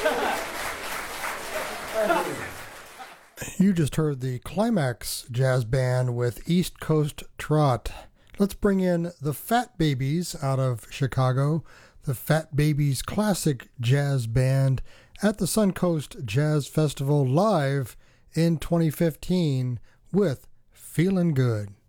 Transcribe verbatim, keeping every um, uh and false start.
You just heard the Climax Jazz Band with East Coast Trot. Let's bring in the Fat Babies out of Chicago, the Fat Babies Classic Jazz Band at the Suncoast Jazz Festival live in twenty fifteen with Feelin' Good.